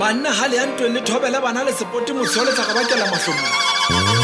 banna ha le ya ntweng le thobela bana le sepoti mosio le tsa ka bakela mahlomong